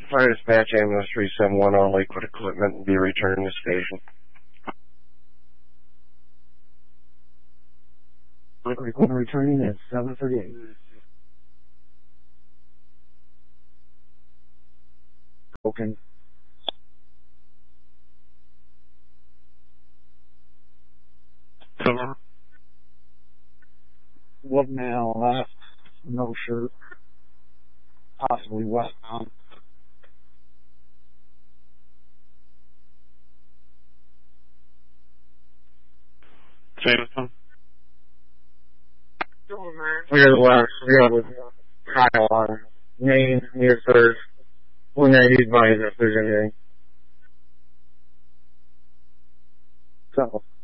Fire dispatch ambulance 371 on Lakewood equipment and be returning to station. Lakewood equipment returning at 7:38. Okay. Cover. What now? Left. No shirt. Possibly westbound. Jameson. We got left. We got with Kyle on Main near third. When I advise if there's anything. So.